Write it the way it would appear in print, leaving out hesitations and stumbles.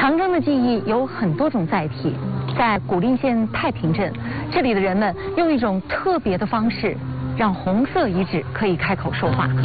长征的记忆有很多种载体，在古蔺县太平镇，这里的人们用一种特别的方式，让红色遗址可以开口说话。